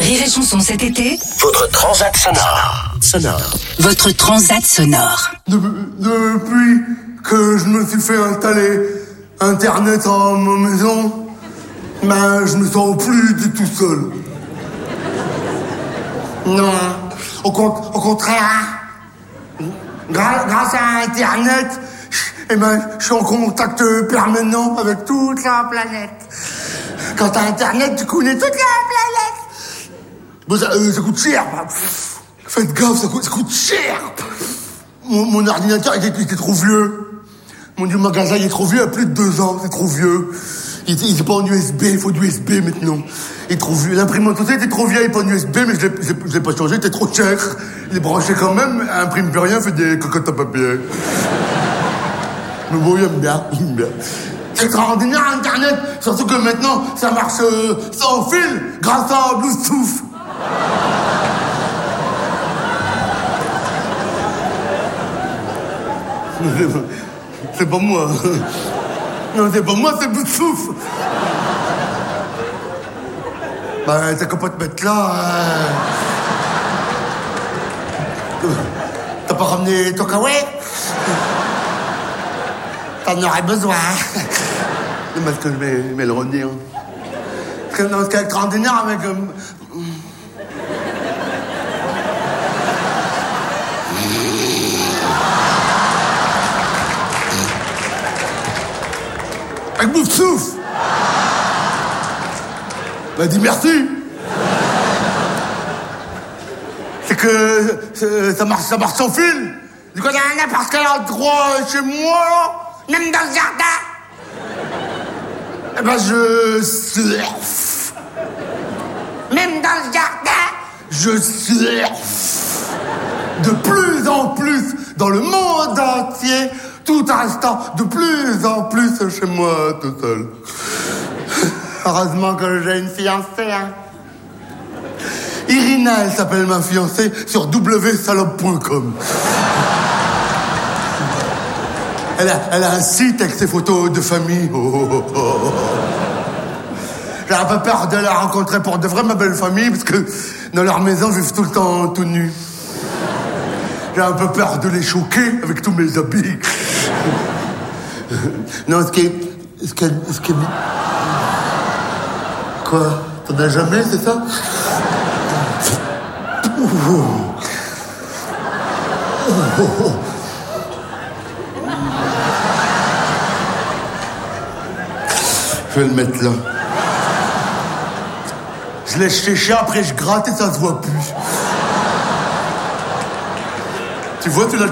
Rire et Chanson cet été, Votre transat sonore. votre transat sonore. Depuis que je me suis fait installer Internet à ma maison, ben, je me sens plus du tout seul. Non, au contraire, grâce à Internet, je suis en contact permanent avec toute la planète. Quand t'as Internet, tu connais toute la planète. Bon, ça coûte cher. Faites gaffe, ça coûte cher. Mon ordinateur, il était trop vieux. Mon magasin, il est trop vieux, il y a plus de 2 ans, c'est trop vieux. Il est pas en USB, il faut du USB maintenant. Il est trop vieux. L'imprimante aussi était trop vieille, pas en USB, mais je l'ai pas changé, il était trop cher. Il est branché quand même, imprime plus rien, fait des cocottes à papier. Mais bon, il aime bien. C'est extraordinaire, Internet. Surtout que maintenant, ça marche sans fil, grâce à Bluetooth. C'est pas moi. Non, c'est pas moi, c'est Bluetooth. Bah, t'as qu'à pas te mettre là. T'as pas ramené ton kawaii? T'en aurais besoin. Parce que je vais le redire. Parce que ce qui est extraordinaire avec... Avec Bluetooth. Bah dis merci. C'est que ça marche sans fil. Du coup, il y a n'importe quel endroit chez moi, là, même dans le jardin. Eh ben, je surfe. Même dans le jardin, je surfe. De plus en plus, dans le monde entier, tout instant, de plus en plus chez moi, tout seul. Heureusement que j'ai une fiancée, hein. Irina, elle s'appelle ma fiancée, sur wsalope.com. Elle a un site avec ses photos de famille. J'ai un peu peur de la rencontrer pour de vrai, ma belle famille, parce que dans leur maison, je vis tout le temps tout nu. J'ai un peu peur de les choquer avec tous mes habits. Non, ce qui est... Quoi? T'en as jamais, c'est ça? Je vais le mettre là. Je laisse sécher, après je gratte et ça se voit plus. Tu vois, tu l'as